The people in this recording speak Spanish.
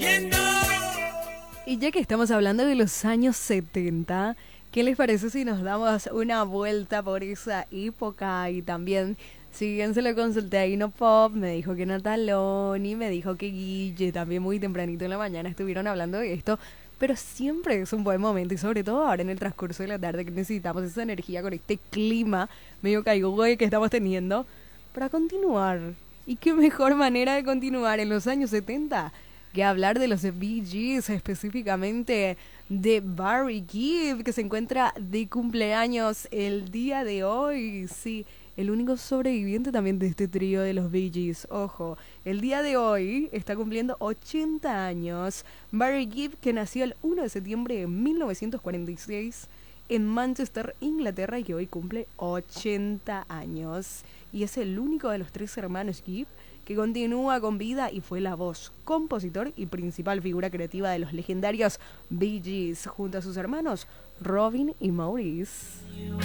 Y ya que estamos hablando de los años 70, ¿qué les parece si nos damos una vuelta por esa época? Y también, si bien se lo consulté a Ino Pop, me dijo que Nataloni, me dijo que Guille, también muy tempranito en la mañana estuvieron hablando de esto. Pero siempre es un buen momento y sobre todo ahora en el transcurso de la tarde que necesitamos esa energía con este clima medio caigogue que estamos teniendo para continuar. ¿Y qué mejor manera de continuar en los años 70 que hablar de los Bee Gees, específicamente de Barry Gibb, que se encuentra de cumpleaños el día de hoy? Sí, el único sobreviviente también de este trío de los Bee Gees. Ojo, el día de hoy está cumpliendo 80 años. Barry Gibb, que nació el 1 de septiembre de 1946 en Manchester, Inglaterra, y que hoy cumple 80 años. Y es el único de los tres hermanos Gibb que continúa con vida y fue la voz, compositor y principal figura creativa de los legendarios Bee Gees, junto a sus hermanos Robin y Maurice.